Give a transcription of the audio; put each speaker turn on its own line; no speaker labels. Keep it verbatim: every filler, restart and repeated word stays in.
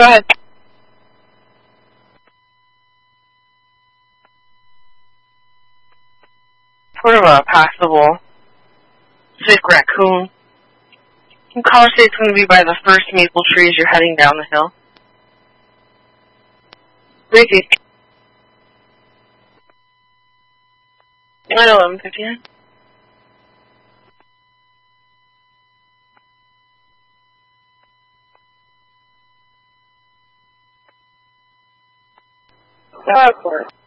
Go ahead. Sort of a passable sick raccoon. College State's going to be by the first maple trees you're heading down the hill. Ricky. eleven fifty-nine. Of course.